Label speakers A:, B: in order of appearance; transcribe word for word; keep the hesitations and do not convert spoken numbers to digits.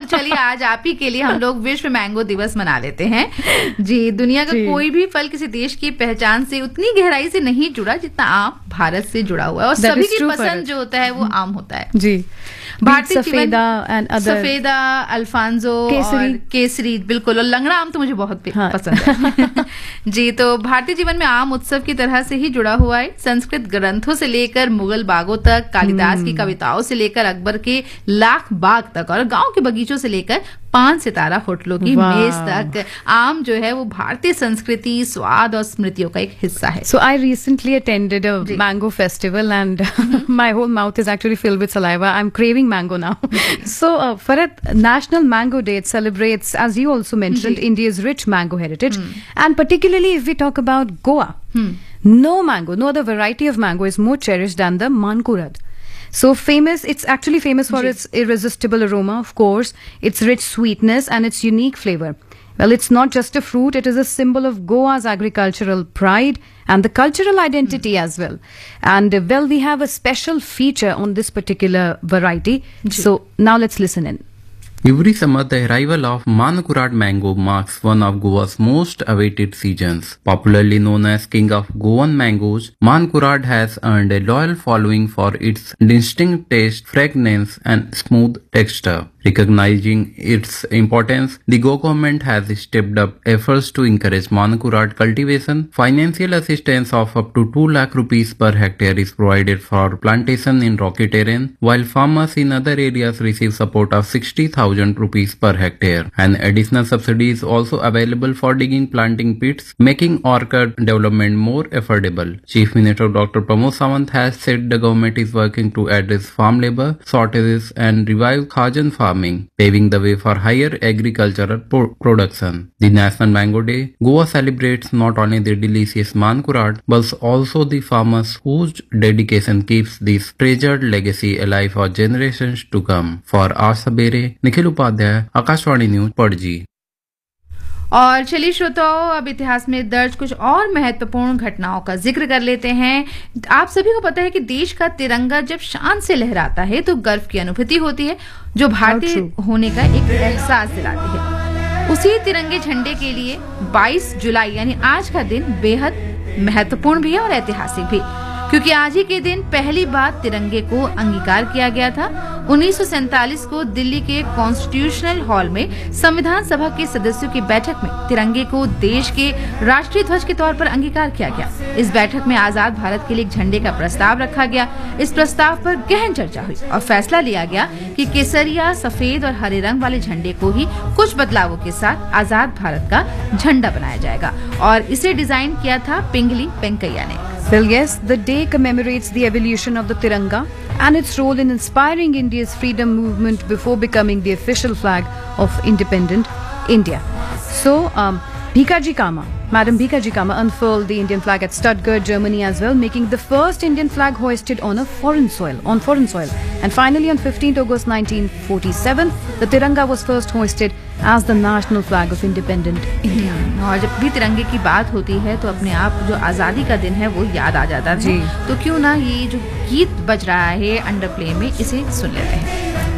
A: चलिए आज आप ही के लिए हम लोग विश्व मैंगो दिवस मना लेते हैं जी। दुनिया का कोई भी फल किसी देश की पहचान से उतनी गहराई से नहीं जुड़ा जितना आम भारत से जुड़ा हुआ है, और सभी की पसंद जो होता है वो आम होता है जी। भारतीय
B: सफेदा एंड अदर
A: सफेदा, अल्फांजो
B: केसरी,
A: और केसरी बिल्कुल, और लंगड़ा आम तो मुझे बहुत
B: हाँ।
A: पसंद है जी। तो भारतीय जीवन में आम उत्सव की तरह से ही जुड़ा हुआ है। संस्कृत ग्रंथों से लेकर मुगल बागों तक, कालिदास की कविताओं से लेकर अकबर के लाख बाग तक, और गांव के बगीचों से लेकर पांच सितारा होटलों की मेज तक, आम जो है वो भारतीय संस्कृति, स्वाद और स्मृतियों का एक हिस्सा है।
B: So I recently attended a mango festival and my whole mouth is actually filled with saliva. I'm craving mango now. So uh, Farhat, National Mango Day, it celebrates, as you also mentioned, India's rich mango heritage. Hmm. And particularly if we talk about Goa, hmm. no mango, no other variety of mango is more cherished than the Mankurad. So famous, it's actually famous for its irresistible aroma, of course, its rich sweetness and its unique flavor. Well, it's not just a fruit, it is a symbol of Goa's agricultural pride and the cultural identity mm. as well. And uh, well, we have a special feature on this particular variety. Ji. So now let's listen in.
C: Every summer, the arrival of Mankurad mango marks one of Goa's most awaited seasons. Popularly known as King of Goan mangoes, Mankurad has earned a loyal following for its distinct taste, fragrance, and smooth texture. Recognizing its importance, the Goa government has stepped up efforts to encourage Mankurad cultivation. Financial assistance of up to two lakh rupees per hectare is provided for plantation in rocky terrain, while farmers in other areas receive support of sixty thousand rupees per hectare. An additional subsidy is also available for digging planting pits, making orchard development more affordable. Chief Minister Doctor Pramod Sawant has said the government is working to address farm labor shortages and revive Khajan farming, paving the way for higher agricultural pro- production. The National Mango Day, Goa celebrates not only the delicious Mankurad, but also the farmers whose dedication keeps this treasured legacy alive for generations to come. For Aaj Sabere, Nikhil Upadhyay, Akashvani news, Panaji.
A: और चलिए श्रोताओं, अब इतिहास में दर्ज कुछ और महत्वपूर्ण घटनाओं का जिक्र कर लेते हैं। आप सभी को पता है कि देश का तिरंगा जब शान से लहराता है तो गर्व की अनुभूति होती है, जो भारतीय होने का एक एहसास दिलाती है। उसी तिरंगे झंडे के लिए बाईस जुलाई यानी आज का दिन बेहद महत्वपूर्ण भी है और ऐतिहासिक भी, क्योंकि आज ही के दिन पहली बार तिरंगे को अंगीकार किया गया था। उन्नीस सौ सैंतालीस को दिल्ली के कॉन्स्टिट्यूशनल हॉल में संविधान सभा के सदस्यों की बैठक में तिरंगे को देश के राष्ट्रीय ध्वज के तौर पर अंगीकार किया गया। इस बैठक में आजाद भारत के लिए एक झंडे का प्रस्ताव रखा गया। इस प्रस्ताव पर गहन चर्चा हुई और फैसला लिया गया कि केसरिया, सफेद और हरे रंग वाले झंडे को ही कुछ बदलावों के साथ आजाद भारत का झंडा बनाया जाएगा, और इसे डिजाइन किया था पिंगली वेंकैया ने।
B: Well, yes, the day commemorates the evolution of the Tiranga and its role in inspiring India's freedom movement before becoming the official flag of independent India. So, um, Bhikaji Kama, Madam Bhikaji Kama unfurled the Indian flag at Stuttgart, Germany as well, making the first Indian flag hoisted on a foreign soil, on foreign soil. And finally, on fifteenth of August nineteen forty-seven, the Tiranga was first hoisted as the national flag of independent India.
A: और जब भी तिरंगे की बात होती है तो अपने आप जो आजादी का दिन है वो याद आ जाता है। तो क्यों ना ये जो गीत बज रहा है अंडर प्ले में, इसे सुन लेते हैं।